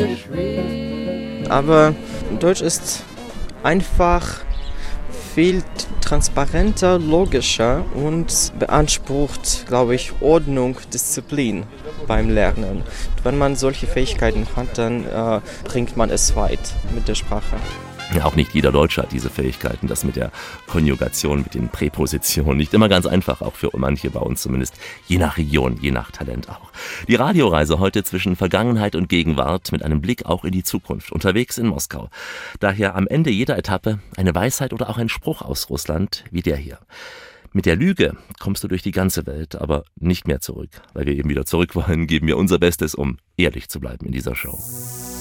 Aber Deutsch ist einfach viel transparenter, logischer und beansprucht, glaube ich, Ordnung, Disziplin beim Lernen. Wenn man solche Fähigkeiten hat, dann bringt man es weit mit der Sprache. Ja, auch nicht jeder Deutsche hat diese Fähigkeiten, das mit der Konjugation, mit den Präpositionen. Nicht immer ganz einfach, auch für manche bei uns zumindest. Je nach Region, je nach Talent auch. Die Radioreise heute zwischen Vergangenheit und Gegenwart mit einem Blick auch in die Zukunft. Unterwegs in Moskau. Daher am Ende jeder Etappe eine Weisheit oder auch ein Spruch aus Russland wie der hier. Mit der Lüge kommst du durch die ganze Welt, aber nicht mehr zurück. Weil wir eben wieder zurück wollen, geben wir unser Bestes, um ehrlich zu bleiben in dieser Show.